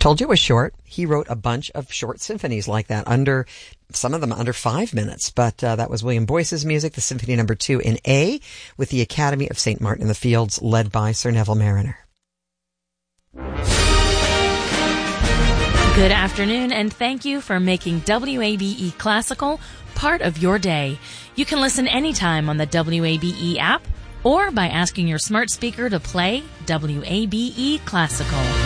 Told you it was short. He wrote a bunch of short symphonies like that, some of them under 5 minutes. But that was William Boyce's music, the Symphony No. 2 in A, with the Academy of St. Martin in the Fields, led by Sir Neville Marriner. Good afternoon, and thank you for making WABE Classical part of your day. You can listen anytime on the WABE app or by asking your smart speaker to play WABE Classical.